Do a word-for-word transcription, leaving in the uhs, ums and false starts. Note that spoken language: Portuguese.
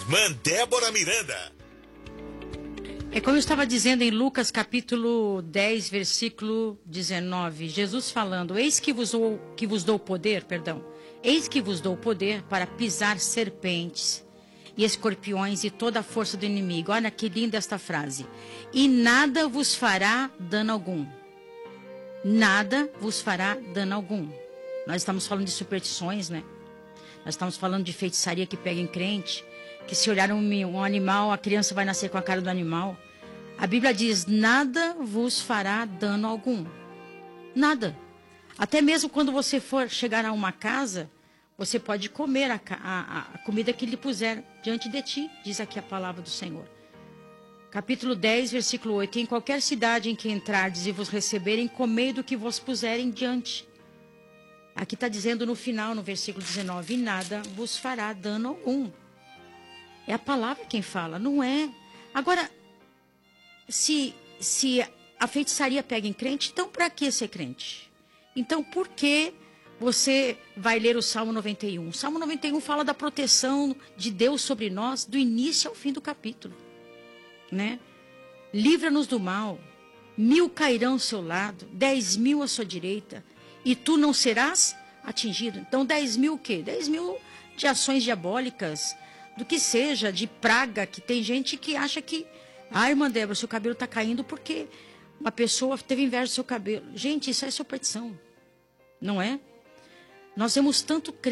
Irmã Débora Miranda. É como eu estava dizendo em Lucas capítulo dez, versículo dezenove. Jesus falando, eis que vos dou, que vos dou poder, perdão. Eis que vos dou poder para pisar serpentes e escorpiões e toda a força do inimigo. Olha que linda esta frase. E nada vos fará dano algum. Nada vos fará dano algum. Nós estamos falando de superstições, né? Nós estamos falando de feitiçaria que pega em crente. Que se olhar um, um animal, a criança vai nascer com a cara do animal. A Bíblia diz, nada vos fará dano algum. Nada. Até mesmo quando você for chegar a uma casa, você pode comer a, a, a comida que lhe puser diante de ti, diz aqui a palavra do Senhor. Capítulo dez, versículo oito. Em qualquer cidade em que entrardes e vos receberem, comei do que vos puserem diante. Aqui está dizendo no final, no versículo dezenove, e nada vos fará dano algum. É a palavra quem fala, não é. Agora, se, se a feitiçaria pega em crente, então para que ser crente? Então, por que você vai ler o Salmo noventa e um? O Salmo noventa e um fala da proteção de Deus sobre nós, do início ao fim do capítulo. Né? Livra-nos do mal, mil cairão ao seu lado, dez mil à sua direita, e tu não serás atingido. Então, dez mil o quê? Dez mil de ações diabólicas, do que seja, de praga, que tem gente que acha que, ah, irmã Débora, seu cabelo está caindo porque uma pessoa teve inveja do seu cabelo. Gente, isso é superstição, não é? Nós vemos tanto crente